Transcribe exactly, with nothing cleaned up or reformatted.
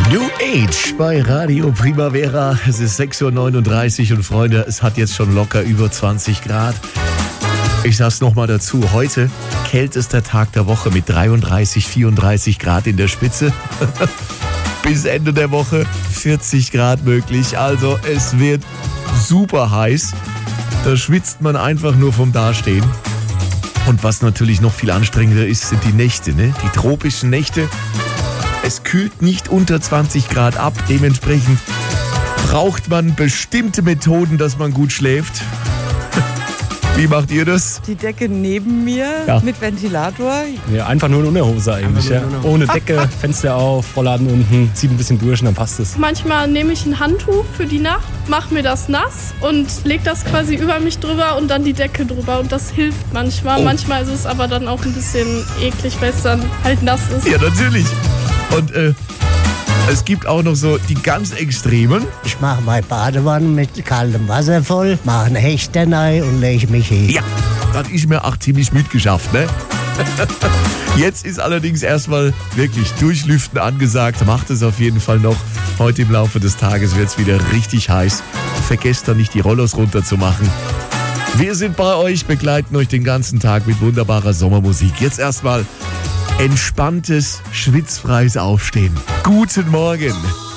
New Age bei Radio Primavera. Es ist sechs Uhr neununddreißig und Freunde, es hat jetzt schon locker über zwanzig Grad. Ich sag's nochmal dazu, heute kältester Tag der Woche mit dreiunddreißig, vierunddreißig Grad in der Spitze. Bis Ende der Woche vierzig Grad möglich. Also es wird super heiß. Da schwitzt man einfach nur vom Dastehen. Und was natürlich noch viel anstrengender ist, sind die Nächte, ne? Die tropischen Nächte. Es kühlt nicht unter zwanzig Grad ab. Dementsprechend braucht man bestimmte Methoden, dass man gut schläft. Wie macht ihr das? Die Decke neben mir Ja. mit Ventilator. Ja, einfach nur eine Unterhose eigentlich. Ja. Ohne Decke, Fenster auf, Rollladen unten, zieht ein bisschen durch und dann passt es. Manchmal nehme ich ein Handtuch für die Nacht, mache mir das nass und lege das quasi über mich drüber und dann die Decke drüber. Und das hilft manchmal. Oh. Manchmal ist es aber dann auch ein bisschen eklig, weil es dann halt nass ist. Ja, natürlich. Und äh, es gibt auch noch so die ganz Extremen. Ich mache meine Badewanne mit kaltem Wasser voll, mache eine Hechte rein und lege mich hin. Ja, das ist mir auch ziemlich mitgeschafft, ne? Jetzt ist allerdings erstmal wirklich Durchlüften angesagt. Macht es auf jeden Fall noch. Heute im Laufe des Tages wird es wieder richtig heiß. Vergesst dann nicht, die Rollos runterzumachen. Wir sind bei euch, begleiten euch den ganzen Tag mit wunderbarer Sommermusik. Jetzt erstmal entspanntes, schwitzfreies Aufstehen. Guten Morgen.